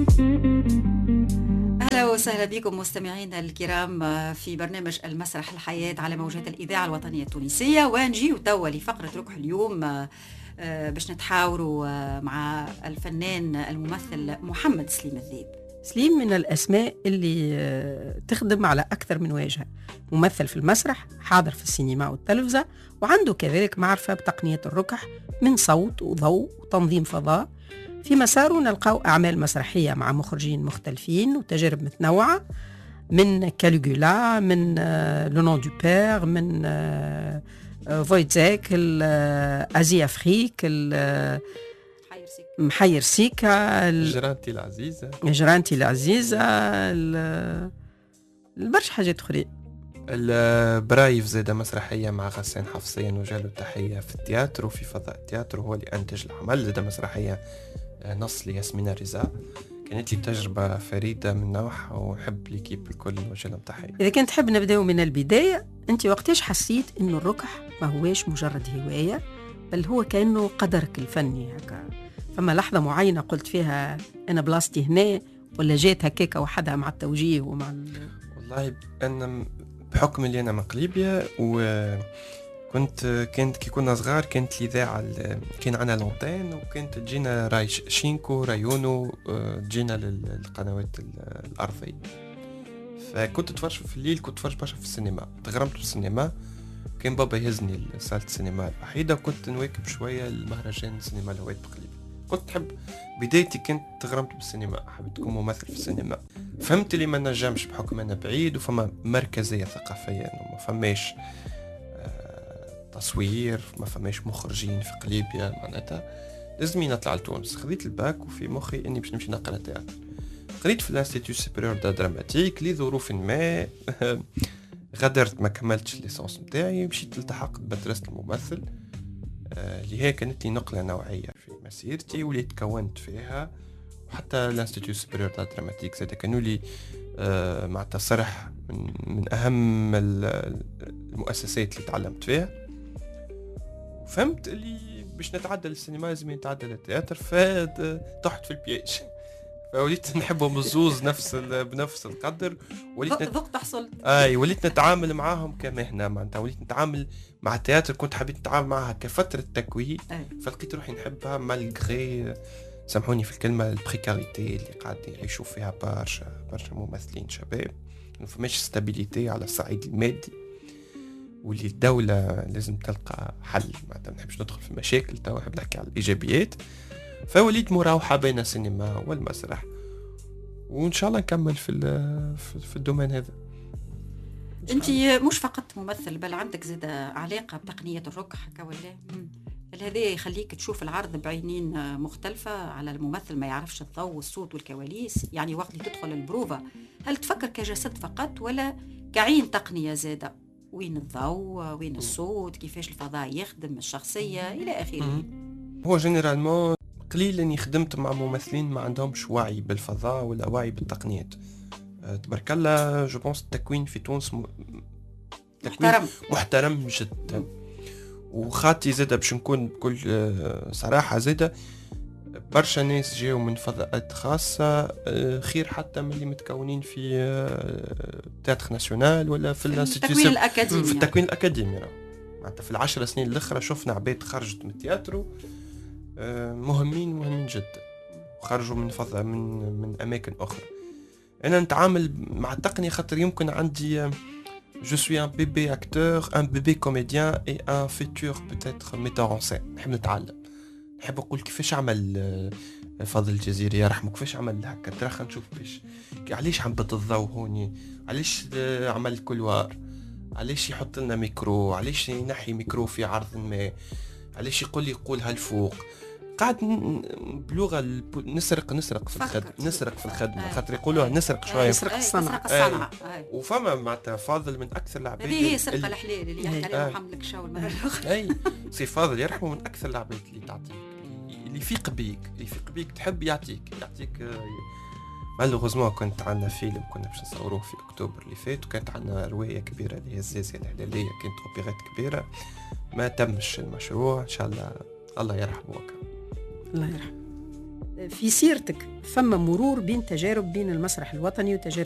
أهلا وسهلا بكم مستمعينا الكرام في برنامج المسرح الحياة على موجات الإذاعة الوطنية التونسية، ونجي توا لفقرة ركح اليوم باش نتحاوروا مع الفنان الممثل محمد سليم الذيب. سليم من الأسماء اللي تخدم على أكثر من واجهة، ممثل في المسرح، حاضر في السينما والتلفزة، وعنده كذلك معرفة بتقنية الركح من صوت وضوء وتنظيم فضاء. في مساره نلقاو أعمال مسرحية مع مخرجين مختلفين وتجارب متنوعة، من كاليغولا، من لو نون دو بير، من فويتزاك، أزي أفريك، محير سيكا، جرانتي العزيزة، برشا حاجات أخرى. البرايف زاد مسرحية مع غسان حفصين وجاله تحية في التياتر وفي فضاء التياتر، وهو اللي أنتج العمل. زاد مسرحية نص لياسمين رزا، كانت لي تجربة فريدة من نوعها، ونحب ليكيب الكل وجالهم تحية. إذا كنت تحب نبدأ من البداية، أنت وقتاش حسيت إنه الركح ما هواش مجرد هواية، بل هو كأنه قدرك الفني هكا؟ فما لحظة معينة قلت فيها أنا بلاستي هنا، ولا جات هكاك وحدها مع التوجيه ومع والله أنا بحكم اللي أنا من قليبية، كانت كي كنا صغار كانت الإذاعة كان عنا لونتين، وكانت تجينا راي شينكو رايونو، تجينا للقنوات الأرضية. فكنت تفرج في الليل، كنت تفرج برشا في السينما، تغرمت في السينما. كان بابا يهزني لصالة السينما الوحيدة، وكنت نواكب شوية المهرجان السينما الهوات بقليب. كنت تحب بدايتي، كنت تغرمت بالسينما، حبيت تكون ممثل في السينما. فهمت لي ما نجمش بحكم أنا بعيد، وفما مركزية ثقافية إنه ما فماش تصوير، ما فماش مخرجين في قليبيا، معناتها لازمني نطلع لتونس. خذيت الباك وفي مخي اني باش نمشي نقرا تياتر. قريت في الانستيتيو سوبيريور دا دراماتيك، لظروف ما غادرت، ما كملتش الليسانس نتاعي، مشيت التحقت بمدرسة الممثل اللي هي كانت لي نقلة نوعية في مسيرتي، واللي تكونت فيها. وحتى الانستيتيو سوبيريور دا دراماتيك زاد كانوا لي مع تصرح من أهم المؤسسات اللي تعلمت فيها. فهمت اللي باش نتعدى للسينما لازم نتعدى للتياتر، فطحت في البياج. فوليت نحبهم الزوز بنفس القدر، وليت ذقت حصلت. وليت نتعامل معاهم كمهنة، معناتها وليت نتعامل مع التياتر. كنت حبيت نتعامل معها كفترة تكوين، فلقيت روحي نحبها مالغري، سامحوني في الكلمة، البريكاريتي اللي قاعد يعيشوا فيها برشا ممثلين شباب. فماش ستابيليتي على الصعيد المادي، واللي الدولة لازم تلقى حل. ما نحبش ندخل في مشاكل، تو نحب نحكي على الإيجابيات. فوليت مراوحة بين السينما والمسرح، وإن شاء الله نكمل في الدومين هذا. أنت مش فقط ممثل، بل عندك زاد علاقة بتقنية الركح هكا، ولا هل هذا يخليك تشوف العرض بعينين مختلفة على الممثل ما يعرفش الضوء والصوت والكواليس؟ يعني وقت اللي تدخل البروفة، هل تفكر كجسد فقط ولا كعين تقنية زادة؟ وين الضوء، وين الصوت، كيفاش الفضاء يخدم الشخصية إلى آخره؟ هو جنرالمون قليل اني خدمت مع ممثلين ما عندهمش وعي بالفضاء ولا وعي بالتقنيات. تبارك الله، جو بونس التكوين في تونس محترم جدا. وخاطي زاده باش نكون بكل صراحه، زاده برشا ناس جاوا من فضاءات خاصه خير حتى من اللي متكونين في تياتر ناسيونال ولا في التكوين الأكاديمي. في التكوين الأكاديمي معناتها في 10 سنين الأخرى شفنا عباد خرجت من التياترو مهمين جدا، وخرجوا من فضاء من أماكن أخرى. أنا نتعامل مع التقنية خاطر يمكن عندي je suis un bébé acteur, un bébé comédien et un futur peut-être metteur en scène. نحب نتعلم، نحب نقول كيفاش عمل فضل الجزيري يرحمه، كيفاش عمل هكا ترخى نشوف كيفاش علاش عبط الضوء هوني، علاش عمل كلوار، علاش يحط لنا ميكرو، علاش ينحي ميكرو في عرض ما، علاش يقول هالفوق. قاعد بلغة نسرق في الخدمة خاطر يقولوها نسرق شوية، نسرق الصنعة. وفما معناتها فاضل من أكثر العباد، هذه هي سرقة الحلال اللي يحكي عليها محمد الكشاوي المرة الأخرى. أي سي فاضل يرحمه من أكثر العباد اللي تعطيك، اللي يفيق بيك تحب يعطيك. مالوغوزمون كنت عندنا فيلم كنا باش نصوروه في أكتوبر اللي فات، وكانت عندنا رواية كبيرة اللي هي الزازية الهلالية، كانت أوبيريت كبيرة، ما تمش المشروع. إن شاء الله الله يرحمه. الله يرحمه. في سيرتك فما مرور بين تجارب بين المسرح الوطني وتجارب